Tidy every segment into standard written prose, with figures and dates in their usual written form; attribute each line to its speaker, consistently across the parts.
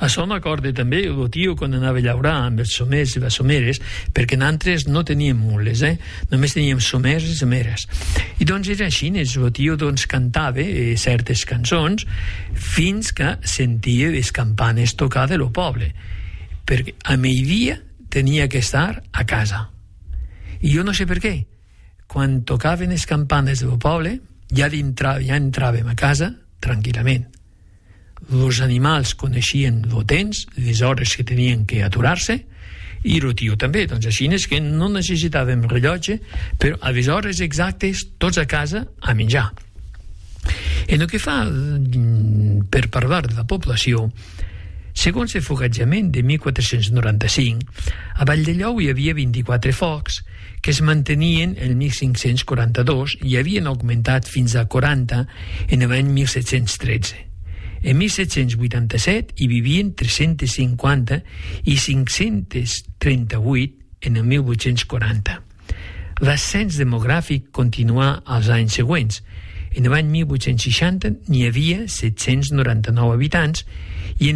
Speaker 1: Això m'acorda també el tio quan anava a llaurar amb els somers i les someres, perquè nosaltres no teníem mules, només teníem somers i someres. I doncs era així, el tio doncs cantava certes cançons fins que sentia les campanes tocar de lo poble, perquè a migdia tenia que estar a casa. I jo no sé per què. Quan tocaven les campanes del poble, ja entràvem a casa tranquil·lament. Els animals coneixien el temps, les hores que tenien que aturar-se, i el tio també. Doncs així és que no necessitàvem rellotge, però a les hores exactes, tots a casa a menjar. En el que fa per parlar de la població, segons el fogatjament de 1495, a Valldellou hi havia 24 focs que es mantenien el 1542 i havien augmentat fins a 40 en l'any 1713. En 1787 hi vivien 350 i 538 en el 1840. L'ascens demogràfic continuà als anys següents. En l'any 1860 n'hi havia 799 habitants i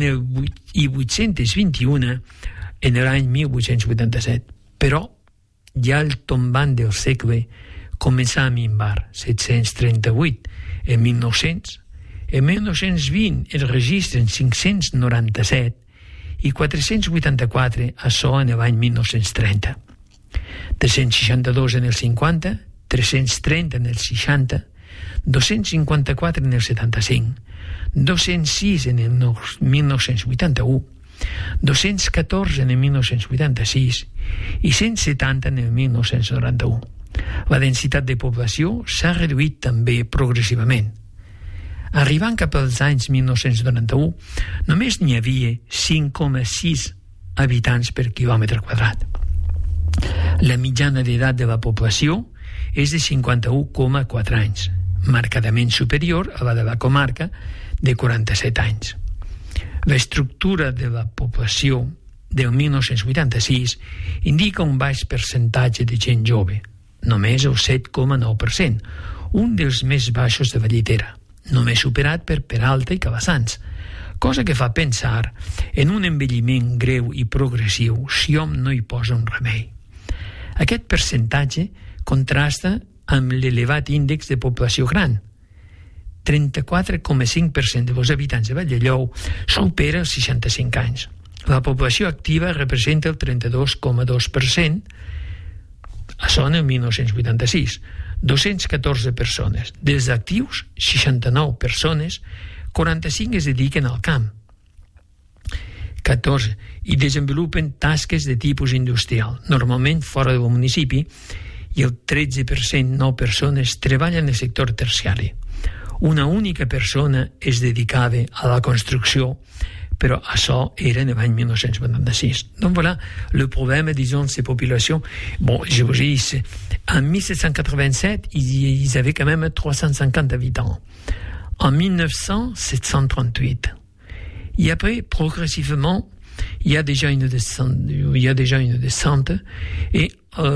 Speaker 1: 821 en l'any 1887. Però ja al tombant del segle començà a minvar, 738 en 1900. En 1920 es registren 597 i 484 açò en l'any 1930. 362 en el 50, 330 en el 60, 254 en el 75, 206 en el 1981, 214 en el 1986 i 170 en el 1991. La densitat de població s'ha reduït també progressivament. Arribant cap als anys 1991, només n'hi havia 5,6 habitants per quilòmetre quadrat. La mitjana d'edat de la població és de 51,4 anys, marcadament superior a la de la comarca de 47 anys. L'estructura de la població del 1986 indica un baix percentatge de gent jove, només el 7,9%, un dels més baixos de la llitera, només superat per Peralta i Cabassans, cosa que fa pensar en un envelliment greu i progressiu si hom no hi posa un remei. Aquest percentatge contrasta amb l'elevat índex de població gran. 34,5% dels habitants de Valldellou supera els 65 anys. La població activa representa el 32,2%, això en el 1986, 214 persones. Dels actius, 69 persones, 45 es dediquen al camp, 14, i desenvolupen tasques de tipus industrial, normalment fora del municipi, i el 13%, 9 persones, treballen en el sector terciari. Una única persona es dedicava a la construcció, però això era en l'any 1986. Donc voilà, le problème, disons, de ces populations. Bon, je vous dis, en 1787, ils avaient quand même 350 habitants. En 1900, 738. Et après, progressivement, il y a déjà une descente et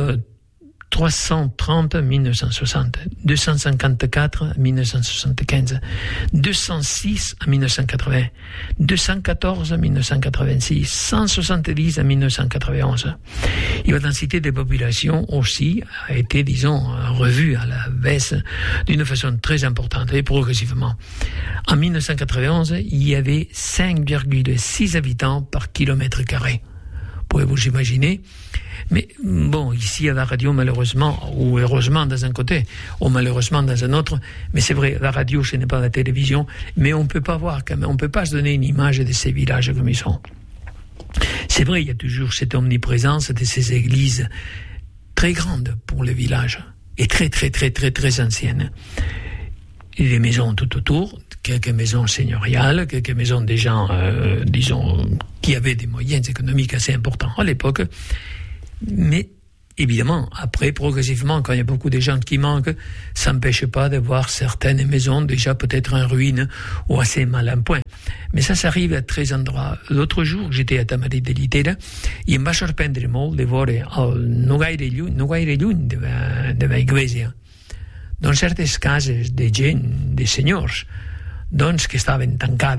Speaker 1: 330 en 1960, 254 en 1975, 206 en 1980, 214 en 1986, 170 en 1991. Et la densité de population aussi a été, disons, revue à la baisse d'une façon très importante et progressivement. En 1991, il y avait 5,6 habitants par kilomètre carré. Pouvez-vous imaginer? Mais bon, ici à la radio, malheureusement, ou heureusement dans un côté, ou malheureusement dans un autre, mais c'est vrai, la radio, ce n'est pas la télévision, mais on ne peut pas voir, quand même, on ne peut pas se donner une image de ces villages comme ils sont. C'est vrai, il y a toujours cette omniprésence de ces églises très grandes pour le village, et très, très, très, très, très anciennes. Et les maisons tout autour, quelques maisons seigneuriales, quelques maisons des gens, disons, qui avaient des moyens économiques assez importants à l'époque. Mais évidemment, après, progressivement, quand il y a beaucoup de gens qui manquent, ça n'empêche pas de voir certaines maisons déjà peut-être en ruine ou assez mal en point. Mais ça arrive à très endroits. L'autre jour, j'étais a Tamarit de Llitera i em va sorprendre molt de veure no gaire lluny de l'església, doncs certes cases de gent, de senyors, doncs que estaven tancades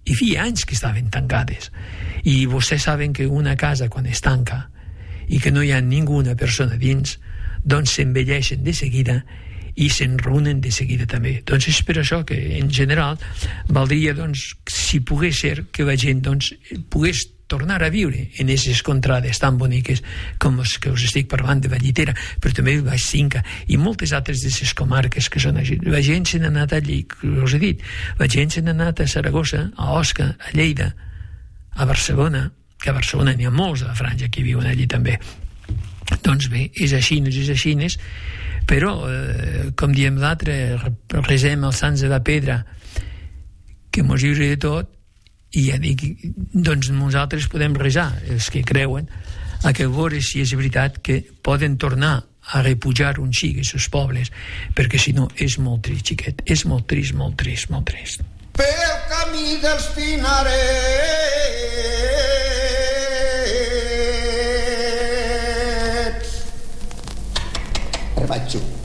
Speaker 1: i feia anys que estaven tancades. I vostès saben que una casa, quan es tanca i que no hi ha ninguna persona dins, doncs s'envelleixen de seguida i s'enrunen de seguida també. Doncs és per això que, en general, valdria, doncs, si pogués ser, que la gent, doncs, pogués tornar a viure en aquestes contrades tan boniques com les que us estic parlant de Vallitera, però també el Baix Cinca i moltes altres d'aquestes comarques que són així. La gent se n'ha anat allí, us he dit, la gent se n'ha anat a Saragossa, a Osca, a Lleida, a Barcelona, que a Barcelona n'hi ha molts de la franja que viuen allí també. Doncs bé, és així, però, com diem l'altre, resem els sants de la pedra, que mos lliuri de tot, i ja dic, doncs nosaltres podem resar, els que creuen, a que veure si és veritat que poden tornar a repujar un xic aquests pobles, perquè si no és molt trist, xiquet, és molt trist, molt trist, molt trist.
Speaker 2: Pel camí dels Pinarets, vaig